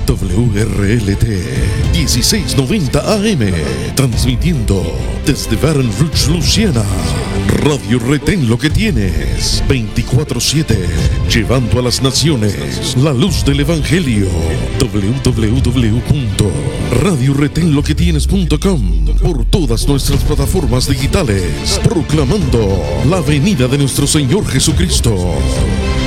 WRLT 1690 AM, transmitiendo desde Baton Rouge, Luisiana. Radio Retén Lo Que Tienes, 24/7, llevando a las naciones la luz del Evangelio. www.radioretenloquetienes.com, por todas nuestras plataformas digitales, proclamando la venida de nuestro Señor Jesucristo.